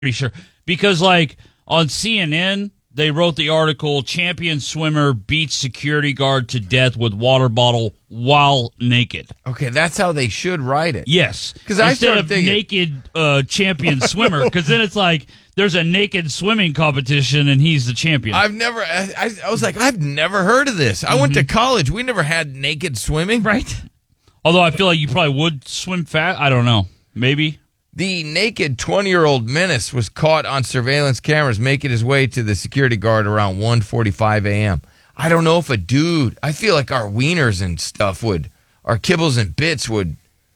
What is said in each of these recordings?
pretty sure. Because, like, on CNN, they wrote the article, champion swimmer beats security guard to death with water bottle while naked. Okay, that's how they should write it. Yes. Because I Instead started of thinking, naked champion swimmer, because then it's like there's a naked swimming competition and he's the champion. I was like, I've never heard of this. I went to college. We never had naked swimming. Right. Although I feel like you probably would swim fast. I don't know. Maybe. The naked 20-year-old menace was caught on surveillance cameras making his way to the security guard around 1:45 a.m. I don't know if a dude, I feel like our wieners and stuff our kibbles and bits would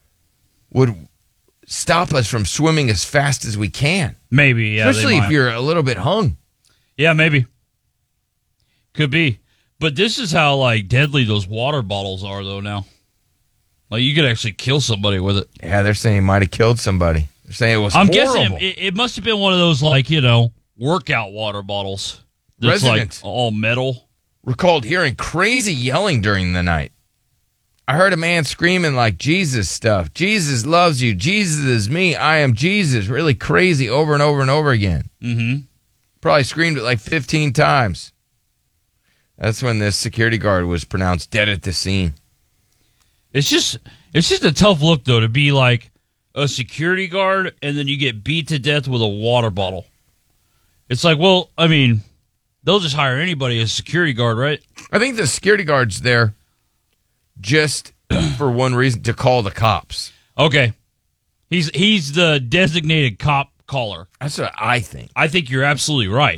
stop us from swimming as fast as we can. Maybe, yeah. Especially if you're a little bit hung. Yeah, maybe. Could be. But this is how, like, deadly those water bottles are, though, now. Like, you could actually kill somebody with it. Yeah, they're saying he might have killed somebody. They're saying it was I'm horrible. guessing it must have been one of those, like, workout water bottles. That's Residents like all metal. recalled hearing crazy yelling during the night. I heard a man screaming like Jesus stuff. Jesus loves you. Jesus is me. I am Jesus. Really crazy over and over and over again. Mm-hmm. Probably screamed it like 15 times. That's when this security guard was pronounced dead at the scene. It's just a tough look, though, to be like a security guard and then you get beat to death with a water bottle. It's like, well, I mean, they'll just hire anybody as security guard, right? I think the security guard's there just for one reason, to call the cops. Okay. He's the designated cop caller. That's what I think. I think you're absolutely right.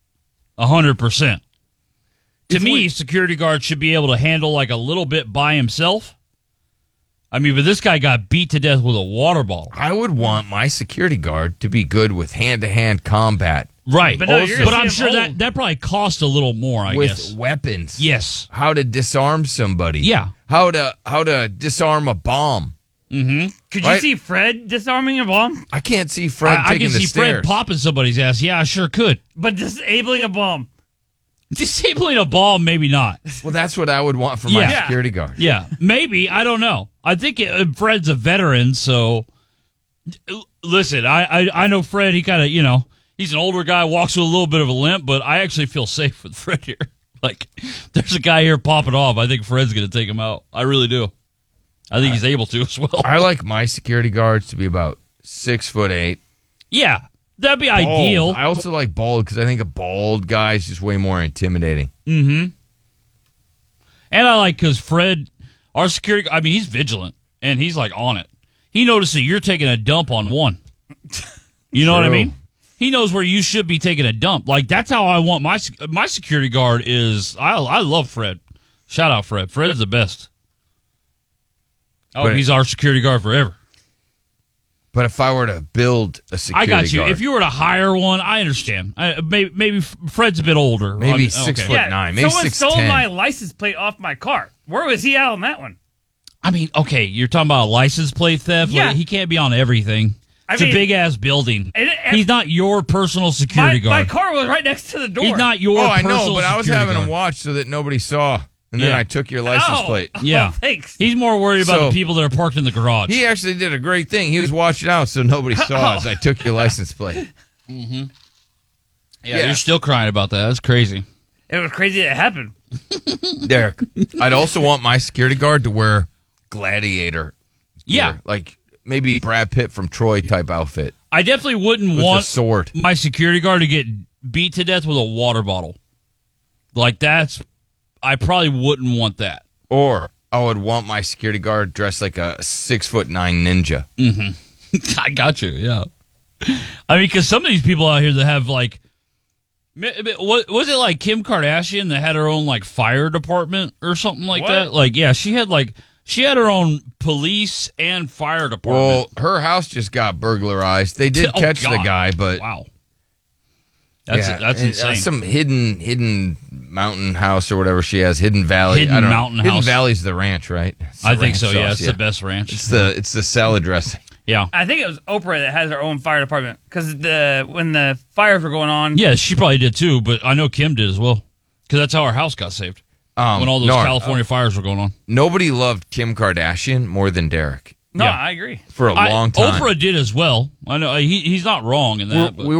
100%. To me, security guard should be able to handle like a little bit by himself. I mean, but this guy got beat to death with a water bottle. I would want my security guard to be good with hand-to-hand combat. Right. But, no, but I'm sure that probably cost a little more, I guess. With weapons. Yes. How to disarm somebody. Yeah. How to disarm a bomb. Mm-hmm. Could you see Fred disarming a bomb? I can't see Fred I taking can the see stairs. Fred popping somebody's ass. Yeah, I sure could. But disabling a bomb. Disabling a bomb, maybe not. Well, that's what I would want for my security guard. Yeah, maybe. I don't know. I think Fred's a veteran, so listen, I know Fred. He kind of, he's an older guy, walks with a little bit of a limp, but I actually feel safe with Fred here. Like, there's a guy here popping off. I think Fred's going to take him out. I really do. I think he's able to as well. I like my security guards to be about 6'8". Yeah, that'd be Bald. ideal. I also like bald because I think a bald guy is just way more intimidating. Mm-hmm. And I like because Fred, our security, I mean, he's vigilant and he's like on it. He notices that you're taking a dump on one. You know what I mean? He knows where you should be taking a dump. Like, that's how I want my security guard is. I love Fred. Shout out Fred. Fred is the best. Oh, he's our security guard forever. But if I were to build a security guard. I got you. If you were to hire one, I understand. Maybe Fred's a bit older. Maybe 6'9", maybe 6'10". Someone stole my license plate off my car. Where was he at on that one? I mean, okay, you're talking about a license plate theft? Yeah. Like, he can't be on everything. It's a big-ass building. He's not your personal security guard. My car was right next to the door. He's not your I personal know, but I was security having guard. him watch so that nobody saw. And then I took your license plate. Yeah. Oh, thanks. He's more worried about the people that are parked in the garage. He actually did a great thing. He was watching out so nobody saw as I took your license plate. Mm-hmm. Yeah, you're still crying about that. That's crazy. It was crazy that it happened. Derek, I'd also want my security guard to wear gladiator gear. gear. Like maybe Brad Pitt from Troy type outfit. I definitely wouldn't with want a sword. My security guard to get beat to death with a water bottle. Like, I probably wouldn't want that. Or I would want my security guard dressed like a 6'9" ninja. Mm-hmm. I got you, yeah. I mean, because some of these people out here that have, like, what was it, like Kim Kardashian that had her own, like, fire department or something like that? Like, yeah, she had her own police and fire department. Well, her house just got burglarized. They did catch the guy, but wow, that's insane. Some hidden mountain house or whatever she has, Hidden Valley. Hidden mountain house. Hidden Valley's the ranch, right? I think so. Yeah, it's the best ranch. It's the salad dressing. Yeah, I think it was Oprah that has her own fire department because when the fires were going on. Yeah, she probably did too, but I know Kim did as well because that's how our house got saved when all those California fires were going on. Nobody loved Kim Kardashian more than Derek. No, Yeah. I agree. for a long time. Oprah did as well. I know he's not wrong in that. we but.